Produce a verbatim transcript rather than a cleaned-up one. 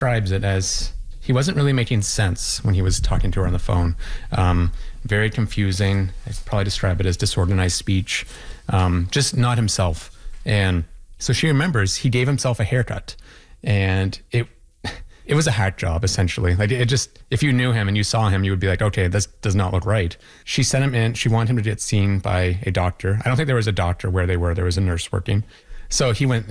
describes it as he wasn't really making sense when he was talking to her on the phone. Um, very confusing. I'd probably describe it as disorganized speech, um, just not himself. And so she remembers he gave himself a haircut, and it it was a hack job, essentially. Like, it just, if you knew him and you saw him, you would be like, okay, this does not look right. She sent him in. She wanted him to get seen by a doctor. I don't think there was a doctor where they were. There was a nurse working. So he went